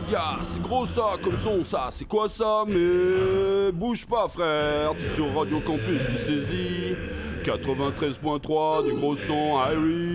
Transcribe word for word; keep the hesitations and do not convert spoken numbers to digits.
gars, c'est gros ça, comme son ça, c'est quoi ça? Mais bouge pas frère, t'es sur Radio Campus, tu saisis quatre-vingt-treize point trois du gros son, Irie.